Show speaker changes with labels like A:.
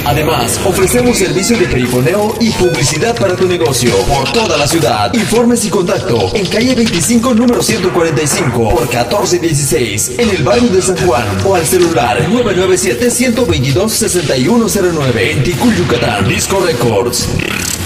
A: Además, ofrecemos servicio de perifoneo y publicidad para tu negocio por toda la ciudad. Informes y contacto en calle 25, número 145 por 1416 en el barrio de San Juan o al celular 997-122-6109 en Ticul, Yucatán. Disco Records.